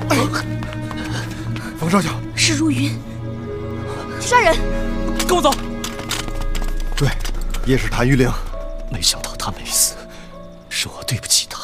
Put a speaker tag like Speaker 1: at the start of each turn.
Speaker 1: 冯少校
Speaker 2: 是如云，杀人！
Speaker 3: 跟我走。
Speaker 1: 对，也是谭玉玲。
Speaker 3: 没想到他没死，是我对不起他。